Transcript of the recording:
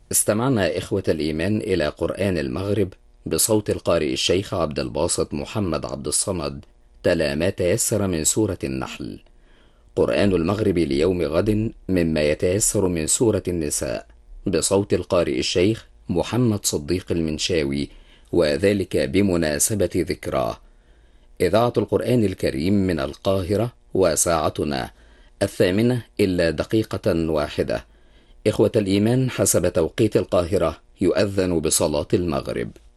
استمعنا إخوة الإيمان إلى قرآن المغرب بصوت القارئ الشيخ عبد الباسط محمد عبد الصمد، تلا ما تيسر من سورة النحل. قرآن المغرب ليوم غد مما يتيسر من سورة النساء بصوت القارئ الشيخ محمد صديق المنشاوي، وذلك بمناسبة ذكراه. إذاعة القرآن الكريم من القاهرة، وساعتنا 8:01. إخوة الإيمان، حسب توقيت القاهرة يؤذن بصلاة المغرب.